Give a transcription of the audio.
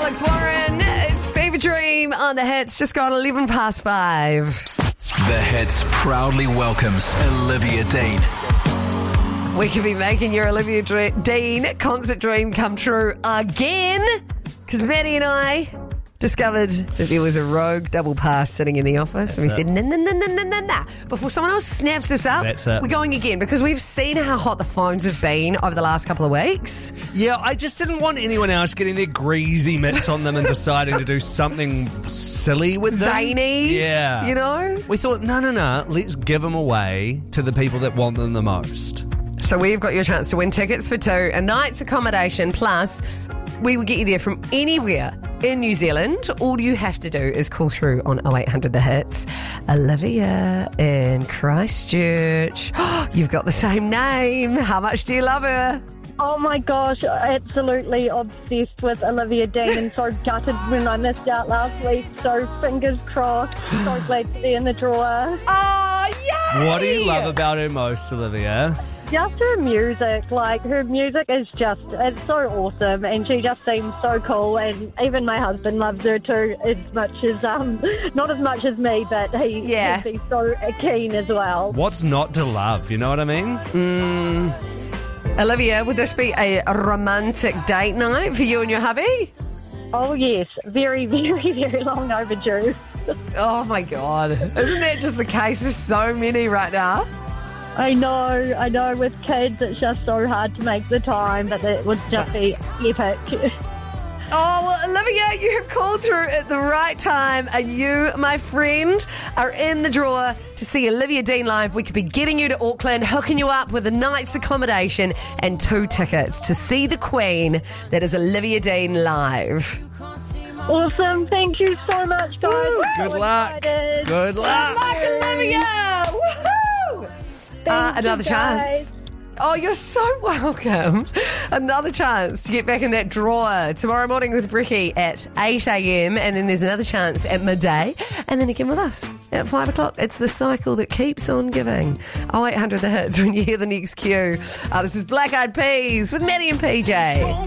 Alex Warren, it's Fever Dream on the Hits. Just gone 11 past 5. The Hits proudly welcomes Olivia Dean. We could be making your Olivia Dean concert dream come true again, because Maddie and I discovered that there was a rogue double pass sitting in the office. And we said, nah. Before someone else snaps this up, we're going again, because we've seen how hot the phones have been over the last couple of weeks. Yeah, I just didn't want anyone else getting their greasy mitts on them and deciding to do something silly with them. Zany. Yeah. You know? We thought, no, let's give them away to the people that want them the most. So we've got your chance to win tickets for 2, a night's accommodation, plus we will get you there from anywhere in New Zealand. All you have to do is call through on 0800 The Hits. Olivia in Christchurch. You've got the same name. How much do you love her? Oh my gosh, absolutely obsessed with Olivia Dean, and so gutted when I missed out last week. So fingers crossed. So glad to be in the drawer. Oh, yay! What do you love about her most, Olivia? Just her music. Like, her music is just, it's so awesome, and she just seems so cool, and even my husband loves her too, as much as, not as much as me, but he'd be so keen as well. What's not to love, you know what I mean? Olivia, would this be a romantic date night for you and your hubby? Oh yes, very, very, very long overdue. Oh my God. Isn't that just the case for so many right now? I know, with kids it's just so hard to make the time, but it would just be epic. Oh, well, Olivia, you have called through at the right time, and you, my friend, are in the drawer to see Olivia Dean live. We could be getting you to Auckland, hooking you up with a night's accommodation and 2 tickets to see the Queen. That is Olivia Dean live. Awesome, thank you so much, guys. Woo! Good luck. Excited. Good luck. Good luck, Olivia! Woohoo! Another chance. Oh, you're so welcome. Another chance to get back in that drawer tomorrow morning with Bricky at 8 a.m. And then there's another chance at midday. And then again with us at 5 o'clock. It's the cycle that keeps on giving. 0800 The Hits when you hear the next cue. This is Black Eyed Peas with Maddie and PJ.